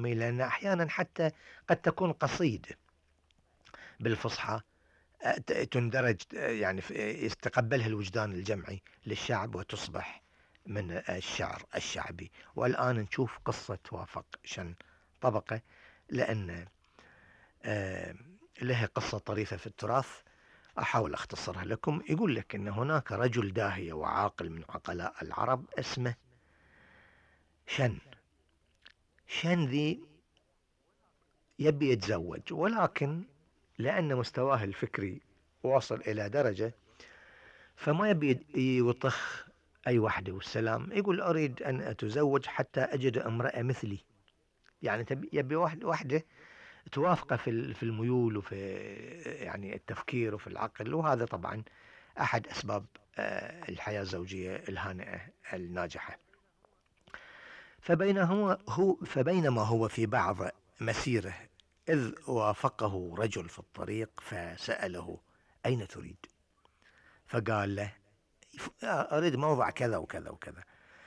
اليومي، لأن أحيانا حتى قد تكون قصيدة بالفصحى تندرج يعني يتقبلها الوجدان الجمعي للشعب وتصبح من الشعر الشعبي. والآن نشوف قصة وافق شن طبقة، لأن لها قصة طريفة في التراث أحاول أختصرها لكم. يقول لك أن هناك رجل داهية وعاقل من عقلاء العرب اسمه شن. شن ذي يبي يتزوج، ولكن لأن مستواه الفكري واصل إلى درجة فما يبي يوطخ أي واحدة والسلام. يقول أريد أن أتزوج حتى أجد امرأة مثلي، يعني يبي واحدة توافقه في الميول وفي يعني التفكير وفي العقل، وهذا طبعا أحد أسباب الحياة الزوجية الهانئة الناجحة. فبينما هو في بعض مسيره إذ وافقه رجل في الطريق فسأله أين تريد؟ فقال له أريد موضع كذا وكذا وكذا.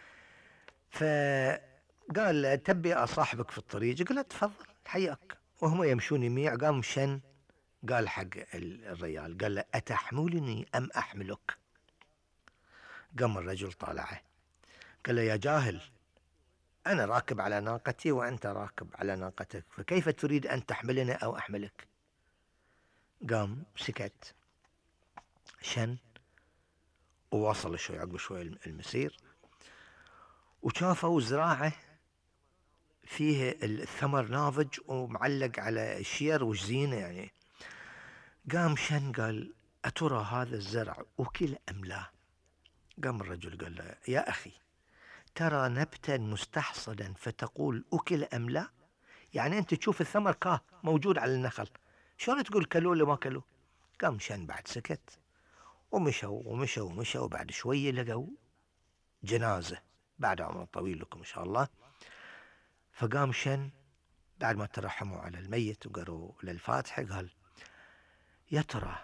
فقال له تبي أصاحبك في الطريق؟ قال له تفضل حياك. وهم يمشون يميع قام شن قال حق الرجال قال له أتحملني أم أحملك؟ قام الرجل طالعه قال له يا جاهل، أنا راكب على ناقتي وأنت راكب على ناقتك، فكيف تريد أن تحملنا أو أحملك؟ قام سكت شن وواصل شوي عقب شوي المسير، وشافوا زراعة فيه الثمر ناضج ومعلق على الشير وش زينة يعني. قام شن قال أترى هذا الزرع أكل أم لا؟ قام الرجل قال له يا أخي، ترى نبتا مستحصدا فتقول أكل أم لا؟ يعني أنت تشوف الثمر كاه موجود على النخل، شلون تقول كلوا ولا ما كلوا؟ قام شن بعد سكت ومشوا ومشوا ومشوا، وبعد شوية لقوا جنازة بعد عمر طويل لكم إن شاء الله. فقام شن بعد ما ترحموا على الميت وقروا للفاتحة قال يا ترى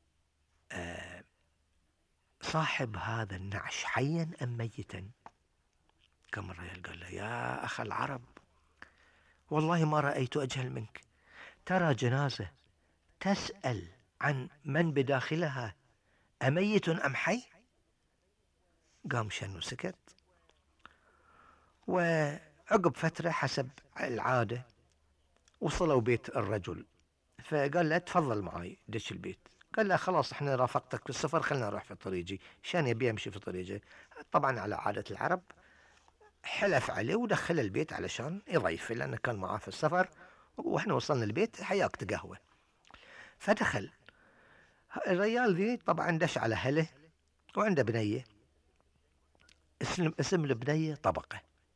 صاحب هذا النعش حيا أم ميتا؟ قام الرجال قال له يا أخ العرب، والله ما رأيت أجهل منك، ترى جنازة تسأل عن من بداخلها أميت أم حي؟ قام شن وسكت. وعقب فترة حسب العادة وصلوا بيت الرجل، فقال له تفضل معي دش البيت. قال له خلاص احنا رافقتك في السفر، خلنا نروح في طريقي. شان يبي يمشي في طريقه، طبعا على عادة العرب حلف عليه ودخل البيت علشان يضيفه لأنه كان معاه في السفر. واحنا وصلنا البيت حياك تقهوه. فدخل الرجال ذي طبعا دش على أهله وعنده بنية، اسم البنية طبقة.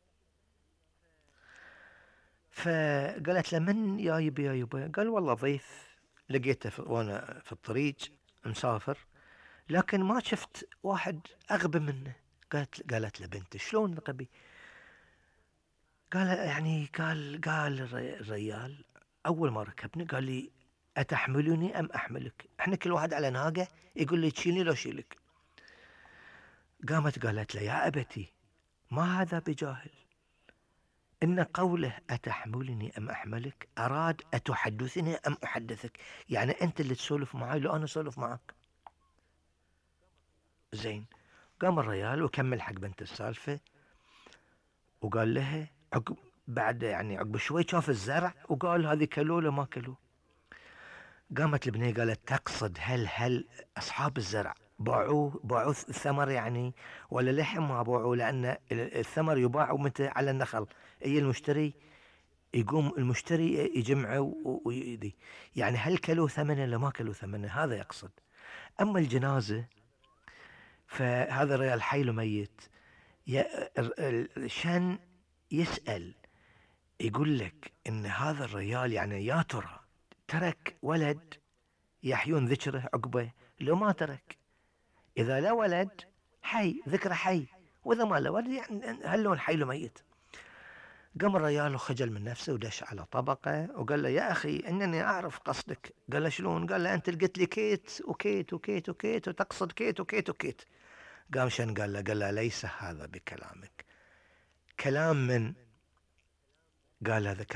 فقالت له من يا يبا؟ قال والله ضيف لقيته وانا في الطريق مسافر، لكن ما شفت واحد أغبى منه. قالت له بنت شلون غبي؟ قال يعني قال الرجال أول ما ركبني قال لي أتحملني أم أحملك؟ احنا كل واحد على ناقة، يقول لي تشيلني لو شيلك. قامت قالت له يا أبتي ما هذا بجاهل، إن قوله أتحملني أم أحملك أراد أتحدثني أم أحدثك، يعني أنت اللي تسولف معي لو أنا أسولف معك. زين. قام الرجال وكمل حق بنت السالفة وقال لها بعد يعني عقب شوي شاف الزرع وقال هذه كلوا ولا ما كلوا. قامت البنية قالت تقصد هل أصحاب الزرع باعوا الثمر يعني، ولا لحم ما باعوا؟ لأن الثمر يباع متى على النخل، أي المشتري يقوم المشتري يجمعه ويدي، يعني هل كلوا ثمنه ولا ما كلوا ثمنه، هذا يقصد. أما الجنازة فهذا الرجال حي ميت. شان يسأل يقول لك إن هذا الرجال يعني يا ترى ترك ولد يحيون ذكره عقبه لو ما ترك؟ إذا لا ولد حي ذكره حي، وإذا ما لا ولد يعني هل لون حي ميت؟ قام الرجال وخجل من نفسه ودش على طبقة وقال له يا أخي إنني أعرف قصدك. قال له شلون؟ قال له أنت قلت لي كيت وكيت وكيت وكيت وتقصد كيت وكيت وكيت. قام شن قال له ليس هذا بكلامك، كلام من؟ قال هذا كلام